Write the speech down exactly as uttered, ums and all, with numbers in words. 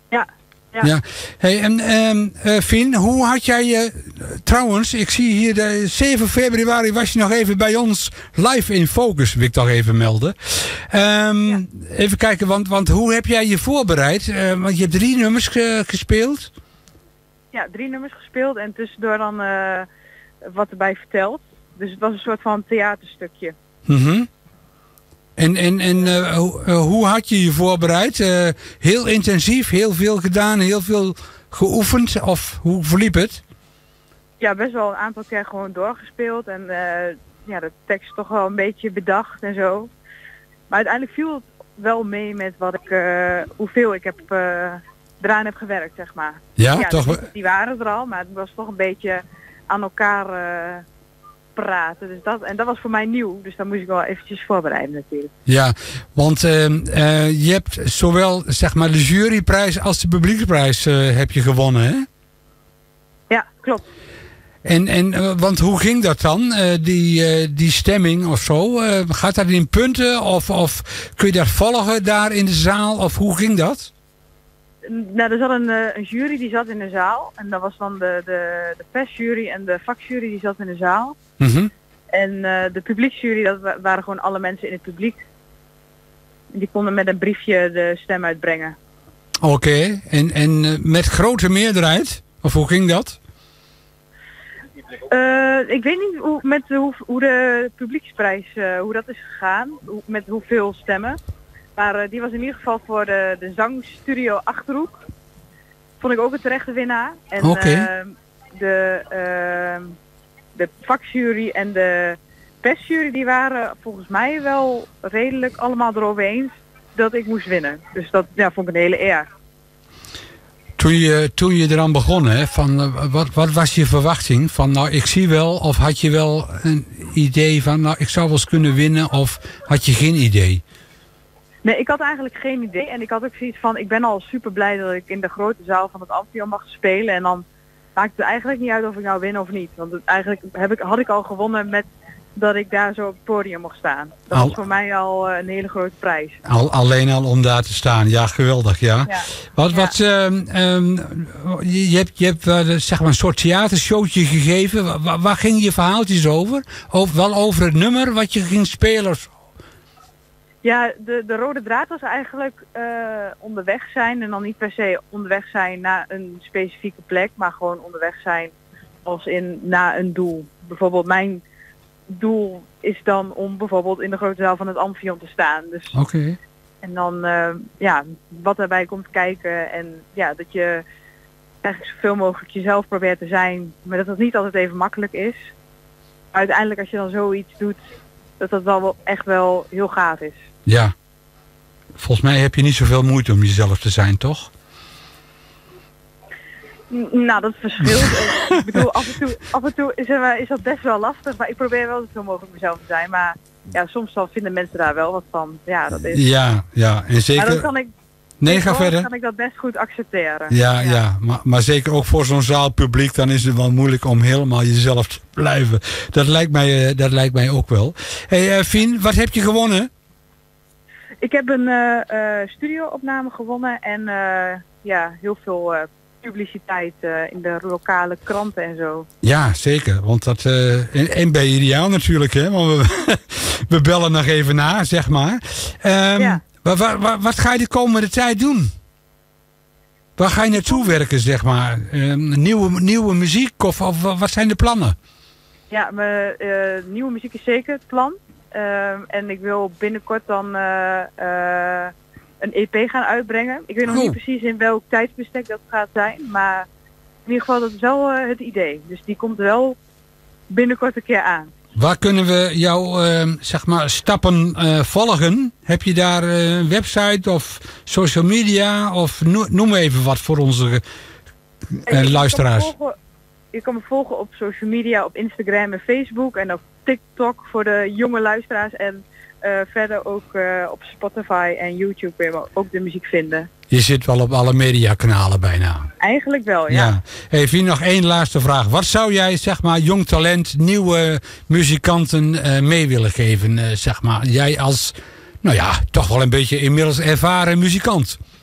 Ja. Ja. ja. Hey, en um, uh, Fien, hoe had jij je... Uh, trouwens, ik zie hier de zeven februari was je nog even bij ons live in Focus, wil ik toch even melden. Um, ja. Even kijken, want, want hoe heb jij je voorbereid? Uh, want je hebt drie nummers ge- gespeeld. Ja, drie nummers gespeeld en tussendoor dan uh, wat erbij verteld. Dus het was een soort van theaterstukje. Mm-hmm. En, en, en uh, hoe, uh, hoe had je je voorbereid? Uh, heel intensief, heel veel gedaan, heel veel geoefend? Of hoe verliep het? Ja, best wel een aantal keer gewoon doorgespeeld. En uh, ja, de tekst toch wel een beetje bedacht en zo. Maar uiteindelijk viel het wel mee met wat ik, uh, hoeveel ik heb, uh, eraan heb gewerkt, zeg maar. Ja, ja toch wel. Die waren er al, maar het was toch een beetje aan elkaar... Uh, praten. Dus dat, en dat was voor mij nieuw. Dus daar moest ik wel eventjes voorbereiden natuurlijk. Ja, want uh, uh, je hebt zowel zeg maar de juryprijs als de publieksprijs uh, heb je gewonnen, hè? Ja, klopt. En, en uh, want hoe ging dat dan? Uh, die, uh, die stemming of zo? Uh, gaat dat in punten? Of, of kun je dat volgen daar in de zaal? Of hoe ging dat? Nou, er zat een, een jury die zat in de zaal. En dat was dan de, de, de persjury en de vakjury die zat in de zaal. Mm-hmm. En uh, de publieksjury, dat waren gewoon alle mensen in het publiek. Die konden met een briefje de stem uitbrengen. Oké, okay. en, en uh, met grote meerderheid? Of hoe ging dat? Uh, ik weet niet hoe, met hoe, hoe de publieksprijs, uh, hoe dat is gegaan. Hoe, met hoeveel stemmen. Maar uh, die was in ieder geval voor de, de zangstudio Achterhoek. Vond ik ook een terechte winnaar. En okay. uh, de, uh, de vakjury en de persjury die waren volgens mij wel redelijk allemaal erover eens dat ik moest winnen. Dus dat ja, vond ik een hele eer. Toen je, toen je eraan begon, hè, van, uh, wat, wat was je verwachting? Van nou, ik zie wel, of had je wel een idee van, nou, ik zou wel eens kunnen winnen, of had je geen idee? Nee, ik had eigenlijk geen idee. En ik had ook zoiets van, ik ben al super blij dat ik in de grote zaal van het Amphion mag spelen. En dan maakt het eigenlijk niet uit of ik nou win of niet. Want het, eigenlijk heb ik, had ik al gewonnen met dat ik daar zo op het podium mocht staan. Dat al, was voor mij al uh, een hele grote prijs. Al, alleen al om daar te staan, ja, geweldig, ja. ja. Wat, wat, ja. Um, um, je, je hebt, je hebt uh, zeg maar een soort theatershowtje gegeven. Waar, waar ging je verhaaltjes over? over? Wel over het nummer wat je ging spelen? Ja, de, de rode draad was eigenlijk uh, onderweg zijn. En dan niet per se onderweg zijn naar een specifieke plek. Maar gewoon onderweg zijn als in naar een doel. Bijvoorbeeld mijn doel is dan om bijvoorbeeld in de grote zaal van het Amphion te staan. Dus, Oké. Okay. En dan uh, ja, wat daarbij komt kijken. En ja, dat je eigenlijk zoveel mogelijk jezelf probeert te zijn. Maar dat het niet altijd even makkelijk is. Maar uiteindelijk als je dan zoiets doet, dat dat wel echt wel heel gaaf is. Ja. Volgens mij heb je niet zoveel moeite om jezelf te zijn, toch? N- nou, dat verschilt. Ik bedoel, af en toe, af en toe is, er, is dat best wel lastig. Maar ik probeer wel zoveel mogelijk mezelf te zijn. Maar ja, soms dan vinden mensen daar wel wat van. Ja, dat is... Ja, ja. En zeker... Maar dan kan ik... Nee, ga verder. kan ik dat best goed accepteren. Ja, ja. ja maar, maar zeker ook voor zo'n zaalpubliek, dan is het wel moeilijk om helemaal jezelf te blijven. Dat lijkt mij, dat lijkt mij ook wel. Hey, uh, Fien, wat heb je gewonnen? Ik heb een uh, uh, studio-opname gewonnen en uh, ja, heel veel uh, publiciteit uh, in de lokale kranten en zo. Ja, zeker. Want dat, uh, en, en bij Ideaal natuurlijk, hè. Want we, we bellen nog even na, zeg maar. Um, ja. Wat, wat, wat ga je de komende tijd doen? Waar ga je naartoe werken, zeg maar? Um, nieuwe, nieuwe muziek of, of wat zijn de plannen? Ja, mijn, uh, nieuwe muziek is zeker het plan. Uh, en ik wil binnenkort dan uh, uh, een E P gaan uitbrengen. Ik weet nog oh. niet precies in welk tijdsbestek dat gaat zijn. Maar in ieder geval dat is wel uh, het idee. Dus die komt wel binnenkort een keer aan. Waar kunnen we jouw uh, zeg maar stappen uh, volgen? Heb je daar uh, een website of social media? Of no- noem even wat voor onze uh, uh, luisteraars. Je kan, volgen, je kan me volgen op social media, op Instagram en Facebook. En op TikTok voor de jonge luisteraars. En uh, verder ook uh, op Spotify en YouTube kun je ook de muziek vinden. Je zit wel op alle mediakanalen bijna. Eigenlijk wel, ja. ja. Hey, Fien, nog één laatste vraag. Wat zou jij, zeg maar, jong talent, nieuwe muzikanten uh, mee willen geven, uh, zeg maar? Jij als, nou ja, toch wel een beetje inmiddels ervaren muzikant.